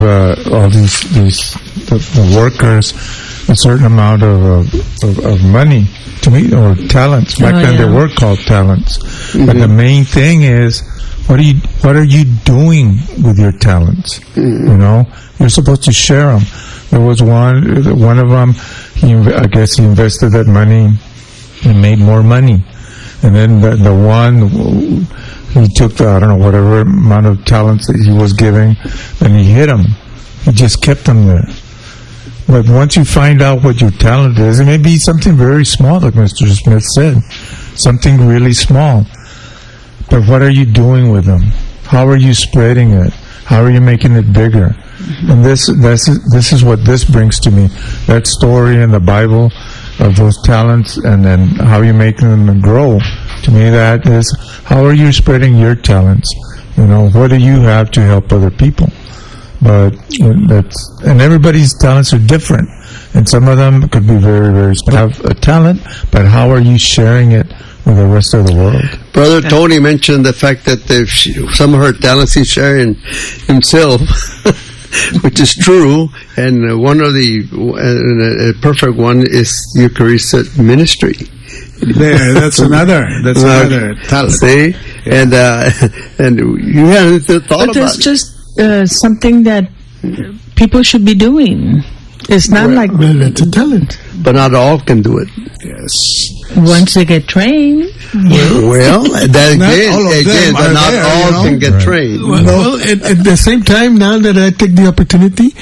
all the workers a certain amount of money to me, or talents. Back then they were called talents. But the main thing is, what are you doing with your talents? You know, you're supposed to share them. There was one of them. I guess he invested that money and made more money. And then the one, he took I don't know, whatever amount of talents that he was giving, and he hid them. He just kept them there. But once you find out what your talent is, it may be something very small, like Mr. Smith said, something really small. But what are you doing with them? How are you spreading it? How are you making it bigger? And this is what this brings to me. That story in the Bible of those talents, and then how you're making them grow. To me, that is, how are you spreading your talents? You know, what do you have to help other people? But and everybody's talents are different, and some of them could be very, very have a talent. But how are you sharing it with the rest of the world? Brother Tony mentioned the fact that some of her talents he's sharing himself, which is true. And one of the perfect one is Eucharistic ministry. There, that's another talent. See, yeah. and you haven't thought but about that's it. just something that people should be doing. It's not like... Well, it's a talent. But not all can do it. Yes. Once they get trained. Well, that not all can get trained. Well, at the same time, now that I take the opportunity,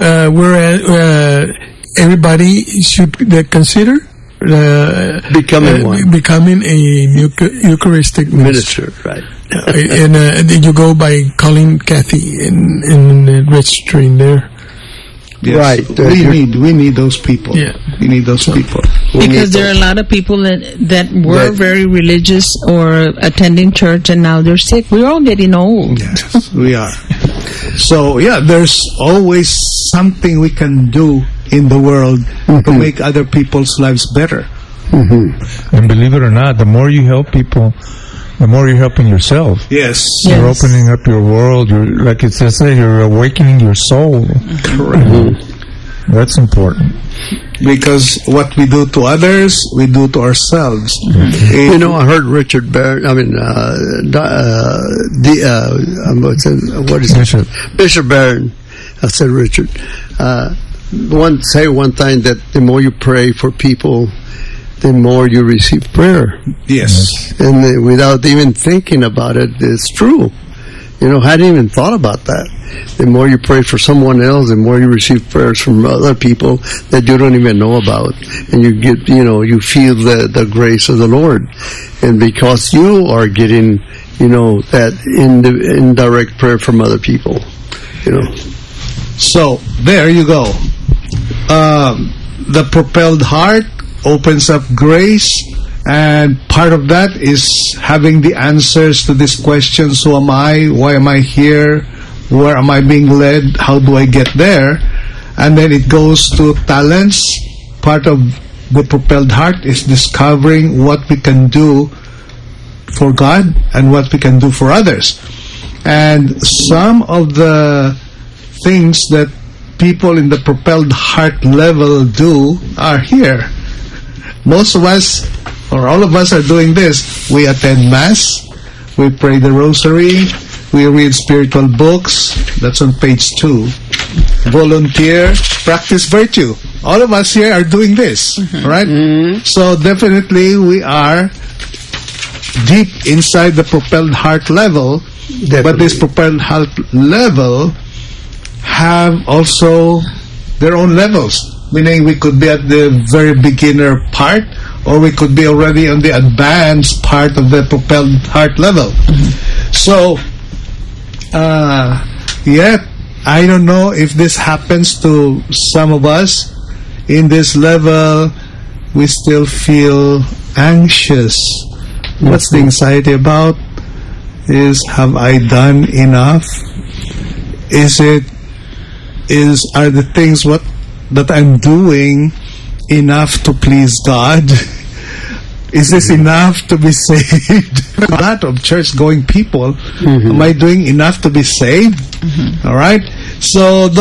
everybody should consider becoming a Eucharistic minister. Right. And you go by calling Kathy in registering there. Yes. Right. We need those people. Yeah. We need those people. Because there are a lot of people that were very religious or attending church, and now they're sick. We're all getting old. Yes, we are. So, there's always something we can do in the world to make other people's lives better. And believe it or not, the more you help people, the more you're helping yourself. Yes. You're opening up your world. You're, like it says, you're awakening your soul. Correct. That's important. Because what we do to others, we do to ourselves. You know, I heard Richard Barron, Bishop Barron. I said Richard. One time that the more you pray for people, the more you receive prayer. Yes. And without even thinking about it, it's true. You know, I hadn't even thought about that. The more you pray for someone else, the more you receive prayers from other people that you don't even know about. And you get, you feel the grace of the Lord. And because you are getting, that indirect prayer from other people, So, there you go. The propelled heart opens up grace, and part of that is having the answers to these questions. Who am I? Why am I here? Where am I being led? How do I get there? And then it goes to talents. Part of the propelled heart is discovering what we can do for God and what we can do for others. And some of the things that people in the propelled heart level do are here. Most of us, or all of us, are doing this. We attend Mass, we pray the Rosary, we read spiritual books. That's on page 2. Volunteer, practice virtue. All of us here are doing this, right? So definitely we are deep inside the propelled heart level. Definitely. But this propelled heart level have also their own levels. Meaning we could be at the very beginner part, or we could be already on the advanced part of the propelled heart level. So, I don't know if this happens to some of us. In this level, we still feel anxious. What's the anxiety about? Have I done enough? Are the things that I'm doing enough to please God? Is this enough to be saved? A lot of church-going people, am I doing enough to be saved? All right? So